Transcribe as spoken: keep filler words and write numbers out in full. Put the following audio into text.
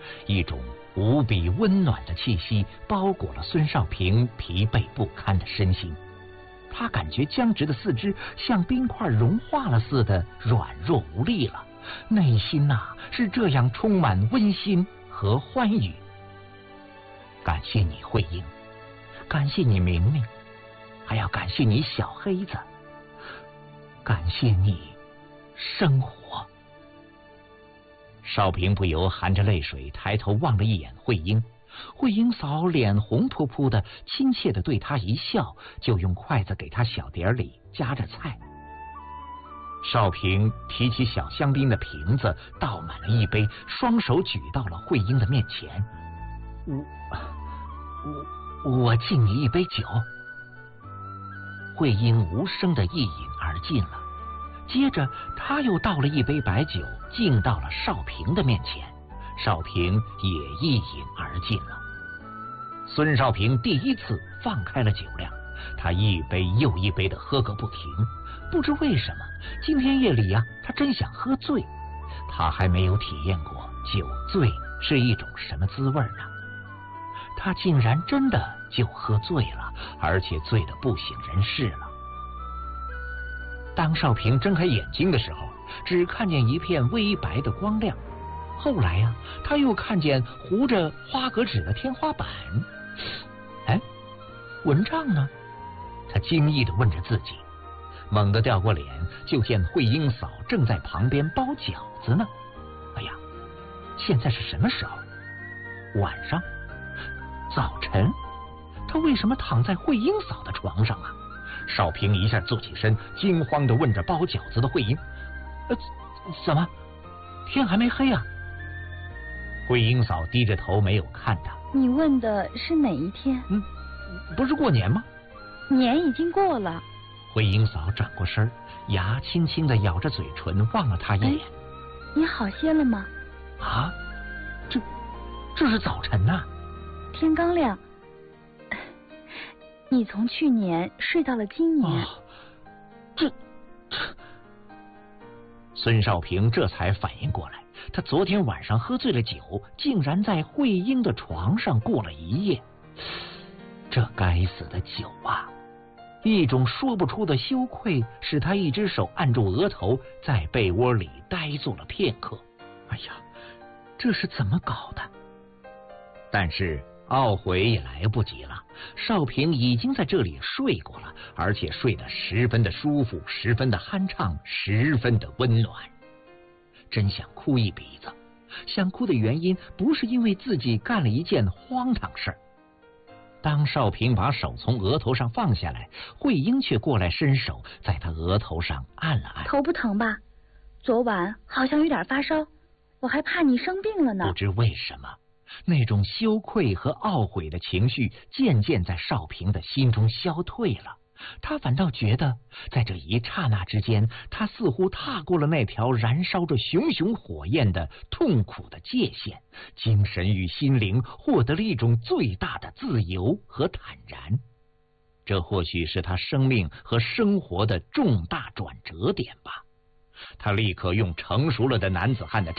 一种无比温暖的气息包裹了孙少平疲惫不堪的身心，他感觉僵直的四肢像冰块融化了似的软弱无力了，内心呐、啊、是这样充满温馨和欢愉。感谢你慧英，感谢你明明，还要感谢你小黑子，感谢你生活。少平不由含着泪水抬头望了一眼慧英，慧英嫂脸红扑扑的，亲切的对他一笑，就用筷子给他小碟里夹着菜。少平提起小香槟的瓶子，倒满了一杯，双手举到了慧英的面前。我我我敬你一杯酒。慧英无声的一饮而尽了，接着他又倒了一杯白酒，敬到了少平的面前，少平也一饮而尽了。孙少平第一次放开了酒量，他一杯又一杯的喝个不停。不知为什么，今天夜里呀、啊，他真想喝醉。他还没有体验过酒醉是一种什么滋味呢？他竟然真的就喝醉了，而且醉得不省人事了。当少平睁开眼睛的时候，只看见一片微白的光亮。后来呀、啊，他又看见糊着花格纸的天花板。哎，蚊帐呢？他惊异地问着自己，猛地掉过脸，就见慧英嫂正在旁边包饺子呢。哎呀，现在是什么时候？晚上？早晨？他为什么躺在慧英嫂的床上啊？少平一下坐起身，惊慌地问着包饺子的慧英：“呃，怎么？天还没黑啊？”慧英嫂低着头没有看他。 你问的是哪一天？ 嗯，不是过年吗？ 年已经过了。 慧英嫂转过身，牙轻轻地咬着嘴唇，望了他一眼。 你好些了吗？ 啊，这这是早晨呐、啊。 天刚亮。你从去年睡到了今年。 哦、这这孙少平这才反应过来，他昨天晚上喝醉了酒，竟然在慧英的床上过了一夜。这该死的酒啊！一种说不出的羞愧使他一只手按住额头，在被窝里呆坐了片刻。哎呀，这是怎么搞的？但是懊悔也来不及了，少平已经在这里睡过了，而且睡得十分的舒服，十分的酣畅，十分的温暖。真想哭一鼻子，想哭的原因不是因为自己干了一件荒唐事儿。当少平把手从额头上放下来，慧英却过来伸手在他额头上按了按。 头不疼吧？昨晚好像有点发烧，我还怕你生病了呢。 不知为什么，那种羞愧和懊悔的情绪渐渐在少平的心中消退了，他反倒觉得在这一刹那之间，他似乎踏过了那条燃烧着熊熊火焰的痛苦的界限，精神与心灵获得了一种最大的自由和坦然。这或许是他生命和生活的重大转折点吧。他立刻用成熟了的男子汉的